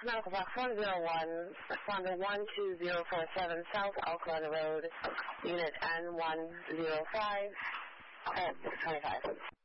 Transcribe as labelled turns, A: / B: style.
A: Medical Box 101, respond to 12047 South Oakland Road, Unit N105 at 625.